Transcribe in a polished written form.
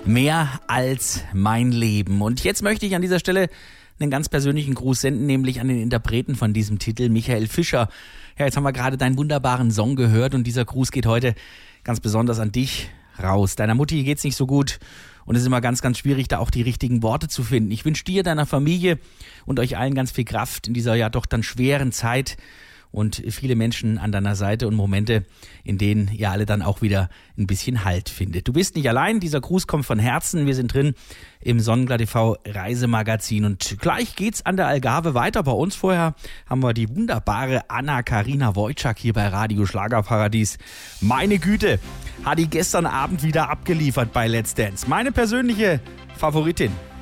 Mehr als mein Leben. Und jetzt möchte ich an dieser Stelle einen ganz persönlichen Gruß senden, nämlich an den Interpreten von diesem Titel, Michael Fischer. Ja, jetzt haben wir gerade deinen wunderbaren Song gehört und dieser Gruß geht heute ganz besonders an dich raus. Deiner Mutti geht's nicht so gut und es ist immer ganz, ganz schwierig, da auch die richtigen Worte zu finden. Ich wünsche dir, deiner Familie und euch allen ganz viel Kraft in dieser ja doch dann schweren Zeit und viele Menschen an deiner Seite und Momente, in denen ihr alle dann auch wieder ein bisschen Halt findet. Du bist nicht allein, dieser Gruß kommt von Herzen. Wir sind drin im Sonnenklar TV Reisemagazin und gleich geht's an der Algarve weiter. Bei uns vorher haben wir die wunderbare Anna-Karina Wojcik hier bei Radio Schlagerparadies. Meine Güte, hat die gestern Abend wieder abgeliefert bei Let's Dance. Meine persönliche Favoritin.